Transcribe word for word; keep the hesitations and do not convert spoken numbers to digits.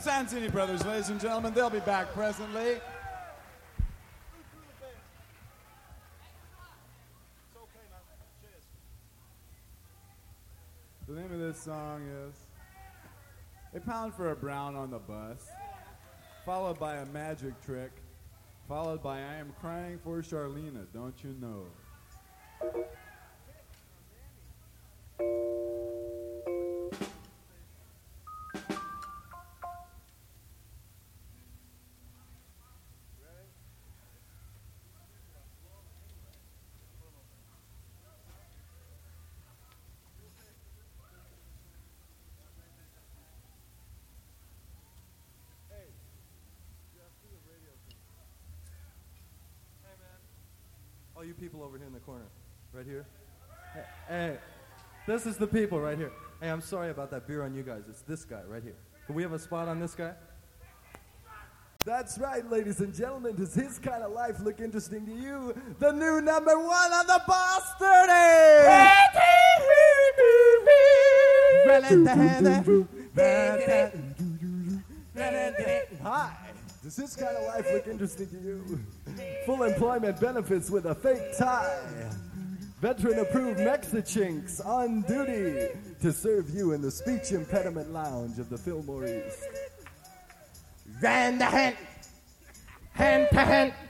Santini Brothers, ladies and gentlemen. They'll be back presently. The name of this song is A Pound for a Brown on the Bus, followed by A Magic Trick, followed by I Am Crying for Charlena, Don't You Know? All you people over here in the corner, right here. Hey, hey, this is the people right here. Hey, I'm sorry about that beer on you guys. It's this guy right here. Can we have a spot on this guy? That's right, ladies and gentlemen. Does his kind of life look interesting to you? The new number one on the Boss thirty! Hi. Does this kind of life look interesting to you? Full employment benefits with a fake tie. Veteran-approved Mexichinks on duty to serve you in the speech impediment lounge of the Fillmore East. Hand to hand, hand to hand.